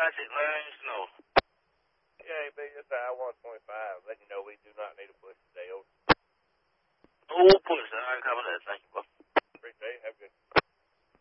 I said, learn snow. Yeah, big. It's I-125. Letting you know we do not need a push today. Oh, push. All right, cover that. Thank you.